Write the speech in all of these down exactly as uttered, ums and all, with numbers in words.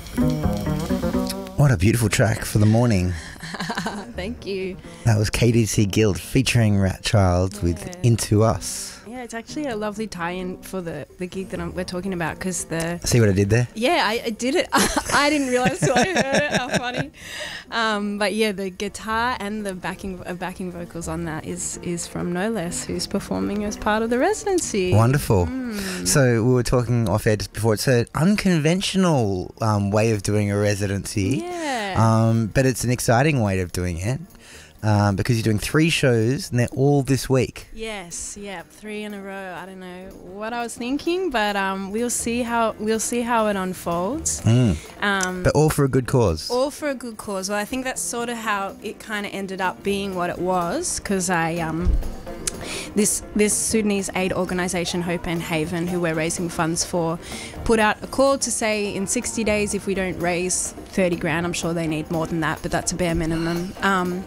What a beautiful track for the morning. Thank you. That was K D C Guild featuring Rat Child yeah. with Into Us. Yeah, it's actually a lovely tie-in for the, the gig that I'm, we're talking about because the... See what I did there? Yeah, I, I did it. I didn't realise till I heard it. How funny. Um, but yeah, the guitar and the backing uh, backing vocals on that is, is from No Less, who's performing as part of the residency. Wonderful. Mm. So we were talking off air just before. It's an unconventional um, way of doing a residency. Yeah. Um, but it's an exciting way of doing it. Um, because you're doing three shows and they're all this week. Yes, yeah, three in a row. I don't know what I was thinking, but um, we'll see how we'll see how it unfolds. Mm. Um, but all for a good cause. All for a good cause. Well, I think that's sort of how it kind of ended up being what it was, because I um, this this Sudanese aid organisation, Hope and Haven, who we're raising funds for, put out a call to say in sixty days if we don't raise thirty grand, I'm sure they need more than that, but that's a bare minimum. Um,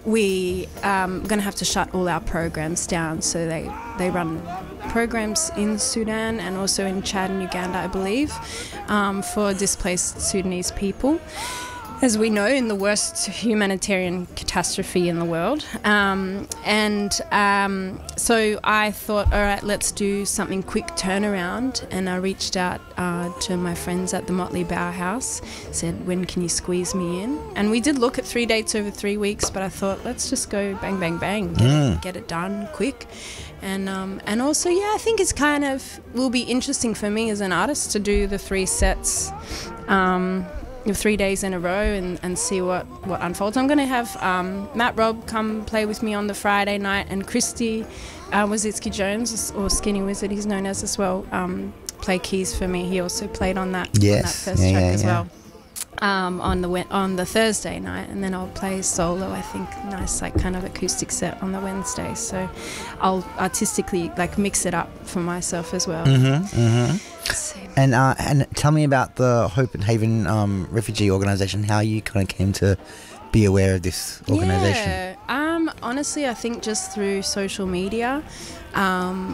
we um, are going to have to shut all our programs down. So they, they run programs in Sudan and also in Chad and Uganda, I believe, um, for displaced Sudanese people. As we know, in the worst humanitarian catastrophe in the world. Um, and um, so I thought, all right, let's do something quick turnaround. And I reached out uh, to my friends at the Motley Bauhaus, said, when can you squeeze me in? And we did look at three dates over three weeks, but I thought, let's just go bang, bang, bang, get, mm. it, get it done quick. And um, and also, yeah, I think it's kind of, will be interesting for me as an artist to do the three sets, um, three days in a row and, and see what, what unfolds. I'm going to have um, Matt Robb come play with me on the Friday night, and Christy uh, Wazitsky Jones, or Skinny Wizard he's known as as well, um, play keys for me. He also played on that, yes. on that first yeah, track yeah, as yeah. well. Um, on the on the Thursday night, and then I'll play solo, I think, nice like kind of acoustic set on the Wednesday. So I'll artistically like mix it up for myself as well. Mm-hmm, mm-hmm. So. And uh, and tell me about the Hope and Haven um, refugee organisation, how you kind of came to be aware of this organisation. Yeah, um, honestly, I think just through social media. Um,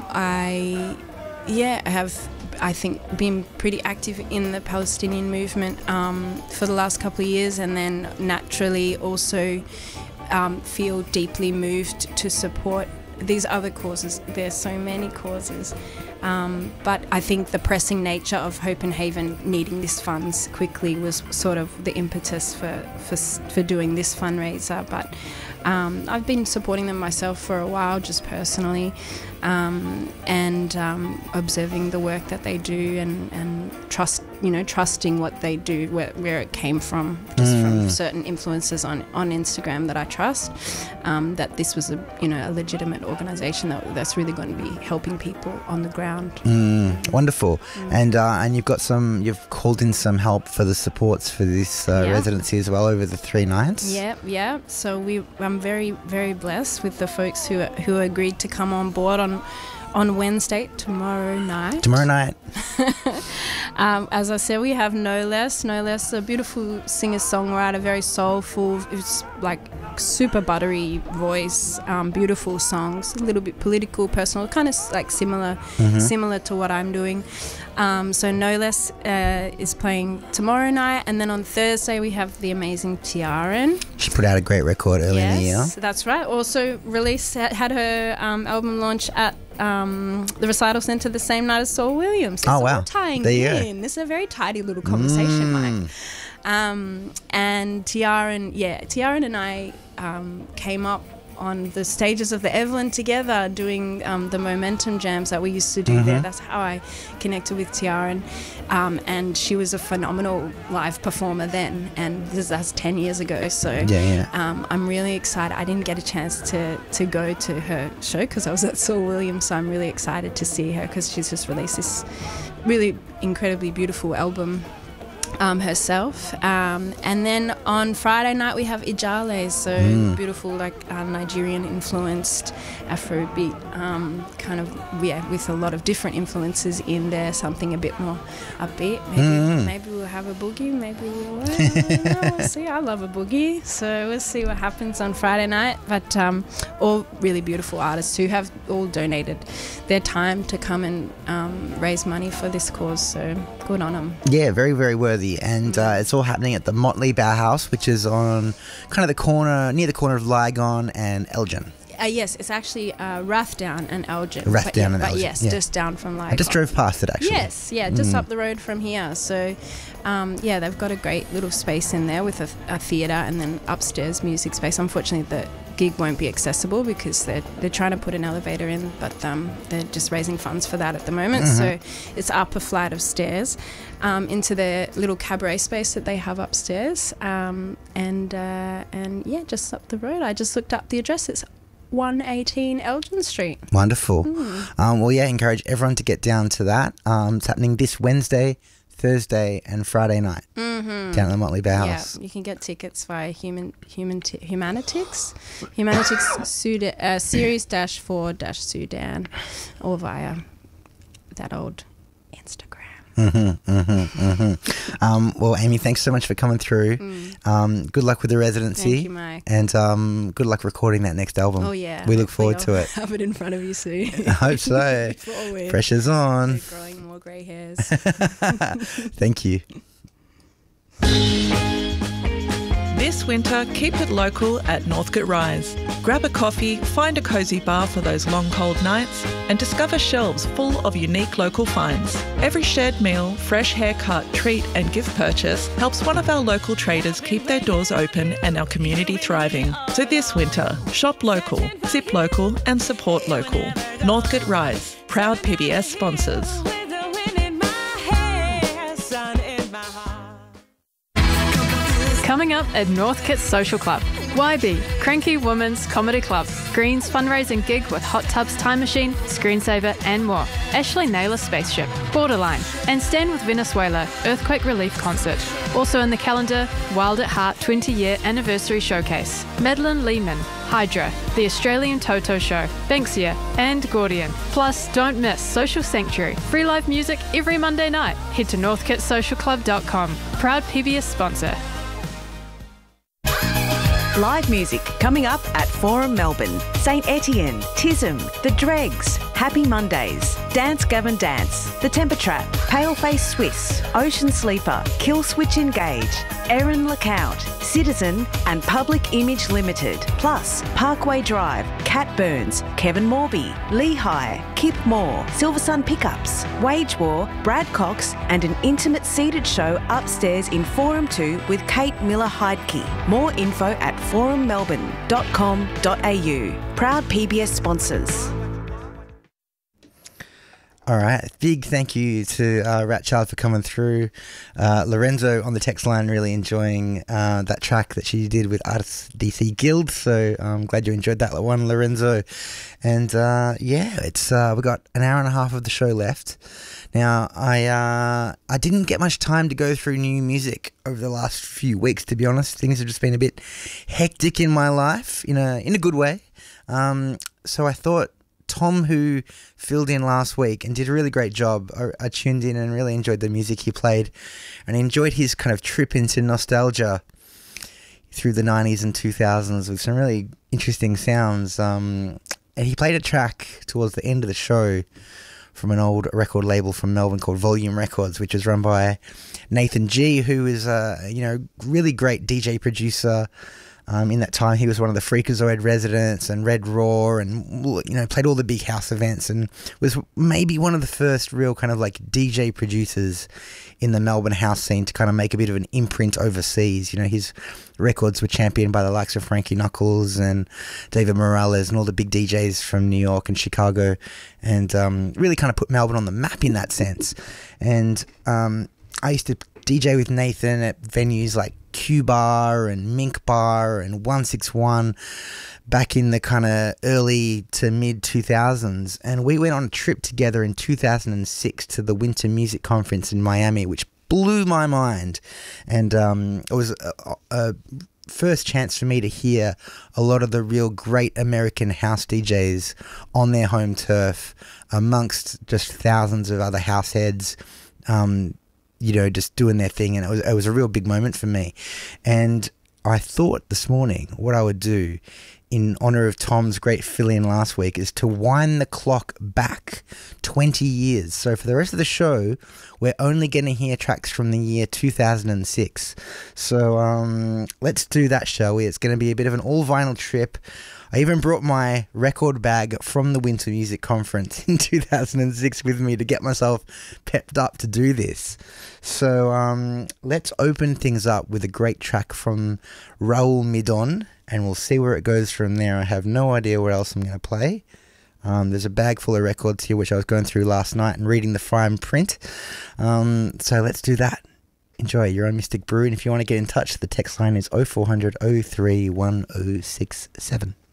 I, yeah, I have... I think been pretty active in the Palestinian movement um, for the last couple of years, and then naturally also um, feel deeply moved to support these other causes. There's so many causes, um, but I think the pressing nature of Hope and Haven needing this funds quickly was sort of the impetus for for, for doing this fundraiser. But um, I've been supporting them myself for a while, just personally. Um, and um, observing the work that they do, and, and trust, you know, trusting what they do, where, where it came from, just mm. from certain influencers on, on Instagram that I trust. Um, that this was a, you know, a legitimate organisation that that's really going to be helping people on the ground. Mm, wonderful, mm. and uh, and you've got some, you've called in some help for the supports for this uh, yeah. residency as well over the three nights. Yeah, yeah. So we, I'm very, very blessed with the folks who who agreed to come on board on. On Wednesday, tomorrow night. Tomorrow night. um, as I said, we have No Less. No Less, a beautiful singer-songwriter, very soulful. It's like super buttery voice, um, beautiful songs, a little bit political, personal, kind of like similar, mm-hmm. similar to what I'm doing. Um, so No Less uh, is playing tomorrow night, and then on Thursday we have the amazing Tiaran. She put out a great record early yes, in the year. That's right. Also released, had her um, album launch at um, the Recital Centre the same night as Saul Williams. So oh it's wow! all tying there in. This is a very tidy little conversation, mm. Mike. Um, and Tiaran, yeah, Tiaran and I um, came up on the stages of the Evelyn together, doing um, the Momentum jams that we used to do mm-hmm. there. That's how I connected with Tiaran, um, and she was a phenomenal live performer then, and this that's ten years ago. So yeah, yeah. Um, I'm really excited. I didn't get a chance to to go to her show because I was at Saul Williams, so I'm really excited to see her because she's just released this really incredibly beautiful album Um, herself, um, and then on Friday night we have Ijale, so mm. beautiful, like uh, Nigerian influenced Afrobeat, um, kind of yeah, with a lot of different influences in there. Something a bit more upbeat. Maybe, mm. maybe we'll we'll have a boogie. Maybe we won't. I don't know. We'll see. I love a boogie. So we'll see what happens on Friday night. But um, all really beautiful artists who have all donated their time to come and um, raise money for this cause. So good on them. Yeah, very, very worthy. And uh, it's all happening at the Motley Bauhaus, which is on kind of the corner, near the corner of Lygon and Elgin. Uh, yes, it's actually uh, Rathdown and Elgin. Rathdown but, yeah, and but Elgin. yes, yeah. just down from Lygon. I just drove past it, actually. Yes, yeah, just Mm. up the road from here. So, um, yeah, they've got a great little space in there with a, a theatre and then upstairs music space. Unfortunately, the gig won't be accessible because they're they're trying to put an elevator in, but um, they're just raising funds for that at the moment. Mhm. So it's up a flight of stairs um, into their little cabaret space that they have upstairs, um, and uh, and yeah, just up the road. I just looked up the address. It's one eighteen Elgin Street. Wonderful. Mm. Um, well, yeah, encourage everyone to get down to that. Um, it's happening this Wednesday, Thursday, and Friday night Mm-hmm. down at the Motley Bauhaus. Yeah, you can get tickets via human human t- Humanitics, Humanitics Sudan, uh, series dash four dash Sudan, or via that old Instagram. Mm-hmm, mm-hmm, mm-hmm. Um, well, Amy, thanks so much for coming through. Mm. Um, good luck with the residency. Thank you, Mike. And um, good luck recording that next album. Oh yeah, We look hopefully forward to I'll it. Have it in front of you soon. I hope so. Before we're- Pressure's on. we're growing more grey hairs. Thank you. This winter, keep it local at Northcote Rise. Grab a coffee, find a cosy bar for those long cold nights, and discover shelves full of unique local finds. Every shared meal, fresh haircut, treat and gift purchase helps one of our local traders keep their doors open and our community thriving. So this winter, shop local, sip local and support local. Northcote Rise, proud P B S sponsors. Coming up at Northcote Social Club, Y B, Cranky Women's Comedy Club, Greens fundraising gig with Hot Tubs Time Machine, Screensaver and more, Ashley Naylor Spaceship, Borderline, and Stand with Venezuela, Earthquake Relief Concert. Also in the calendar, Wild at Heart twenty year Anniversary Showcase, Madeline Lehman, Hydra, The Australian Toto Show, Banksia and Gordian. Plus, don't miss Social Sanctuary, free live music every Monday night. Head to northcote social club dot com, proud P B S sponsor. Live music coming up at Forum Melbourne, Saint Etienne, Tism, The Dregs, Happy Mondays, Dance Gavin Dance, The Temper Trap, Paleface Swiss, Ocean Sleeper, Kill Switch Engage, Erin Lacout, Citizen and Public Image Limited, plus Parkway Drive, Cat Burns, Kevin Morby, Lehigh, Kip Moore, Silversun Pickups, Wage War, Brad Cox and an intimate seated show upstairs in Forum two with Kate Miller-Heidke. More info at forum melbourne dot com dot a u. Proud P B S sponsors. All right. Big thank you to uh, Rat Child for coming through. Uh, Lorenzo on the text line really enjoying uh, that track that she did with Artists D C Guild. So I'm glad you enjoyed that one, Lorenzo. And uh, yeah, it's uh, we've got an hour and a half of the show left. Now, I uh, I didn't get much time to go through new music over the last few weeks, to be honest. Things have just been a bit hectic in my life, in a, in a good way. Um, so I thought Tom, who filled in last week and did a really great job, I, I tuned in and really enjoyed the music he played and enjoyed his kind of trip into nostalgia through the nineties and two thousands with some really interesting sounds. Um, and he played a track towards the end of the show from an old record label from Melbourne called Volume Records, which was run by Nathan G, who is a you know really great D J producer. Um, in that time, he was one of the Freakazoid residents and Red Raw, and you know played all the big house events, and was maybe one of the first real kind of like D J producers in the Melbourne house scene to kind of make a bit of an imprint overseas. You know, his records were championed by the likes of Frankie Knuckles and David Morales and all the big D Js from New York and Chicago, and um, really kind of put Melbourne on the map in that sense. And um, I used to D J with Nathan at venues like Q Bar and Mink Bar and one sixty-one back in the kind of early to mid two thousands, and we went on a trip together in two thousand six to the Winter Music Conference in Miami, which blew my mind. And um, it was a, a first chance for me to hear a lot of the real great American house D Js on their home turf amongst just thousands of other house heads. Um, you know, just doing their thing, and it was it was a real big moment for me. And I thought this morning what I would do in honour of Tom's great fill-in last week is to wind the clock back twenty years. So for the rest of the show, we're only going to hear tracks from the year two thousand six. So um, let's do that, shall we? It's going to be a bit of an all-vinyl trip. I even brought my record bag from the Winter Music Conference in two thousand six with me to get myself pepped up to do this. So um, let's open things up with a great track from Raul Midon, and we'll see where it goes from there. I have no idea what else I'm going to play. Um, there's a bag full of records here which I was going through last night and reading the fine print. Um, so let's do that. Enjoy your own Mystic Brew, and if you want to get in touch, the text line is oh four hundred, oh three one oh six seven.